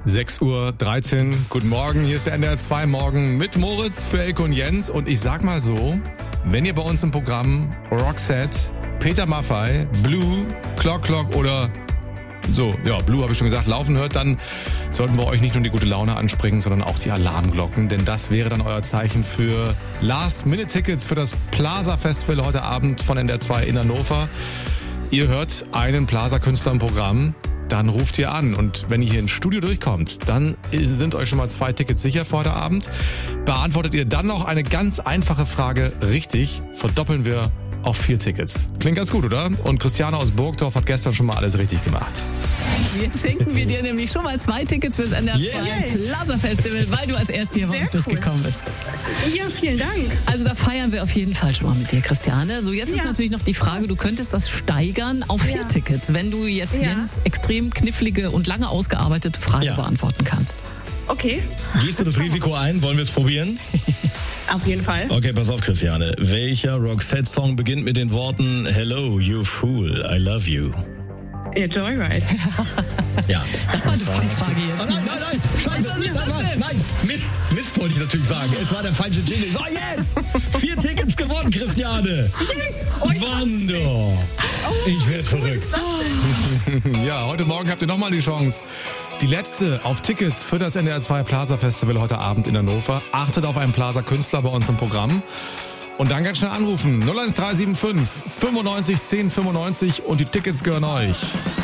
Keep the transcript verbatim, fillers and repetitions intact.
sechs Uhr dreizehn, guten Morgen, hier ist der N D R zwei Morgen mit Moritz für Elke und Jens. Und ich sag mal so, wenn ihr bei uns im Programm Roxette, Peter Maffay, Blue, Clock Clock oder so, ja, Blue habe ich schon gesagt, laufen hört, dann sollten wir euch nicht nur die gute Laune anspringen, sondern auch die Alarmglocken, denn das wäre dann euer Zeichen für Last-Minute-Tickets für das Plaza-Festival heute Abend von N D R zwei in Hannover. Ihr hört einen Plaza-Künstler im Programm, dann ruft ihr an und wenn ihr hier ins Studio durchkommt, dann sind euch schon mal zwei Tickets sicher für heute Abend. Beantwortet ihr dann noch eine ganz einfache Frage richtig, verdoppeln wir auf vier Tickets. Klingt ganz gut, oder? Und Christiane aus Burgdorf hat gestern schon mal alles richtig gemacht. Jetzt schenken wir dir nämlich schon mal zwei Tickets fürs N D R zwei Yes. Plaza Festival, weil du als Erste hier bei uns Sehr cool. durchgekommen bist. Ja, vielen Dank. Also da feiern wir auf jeden Fall schon mal mit dir, Christiane. So, jetzt ist Ja. natürlich noch die Frage, du könntest das steigern auf vier Ja. Tickets, wenn du jetzt Ja. Jens extrem knifflige und lange ausgearbeitete Frage Ja. beantworten kannst. Okay, Gehst du das Risiko ein? Wollen wir es probieren? auf jeden Fall. Okay, pass auf, Christiane. Welcher Roxette-Song beginnt mit den Worten Hello, you fool, I love you? Ja, Joyride. Ja. Das war eine Fangfrage jetzt. Oh nein, nein, nein! Scheiße, Was ist das nein, denn? nein! Mist, Mist wollte ich natürlich sagen. Es war der falsche Jingle. So, jetzt! Vier Tickets gewonnen, Christiane! Mann, doch! Ich werde verrückt. Ja, heute Morgen habt ihr nochmal die Chance. Die letzte auf Tickets für das N D R zwei Plaza Festival heute Abend in Hannover. Achtet auf einen Plaza-Künstler bei uns im Programm. Und dann ganz schnell anrufen. null eins drei sieben fünf fünfundneunzig zehn fünfundneunzig und die Tickets gehören euch.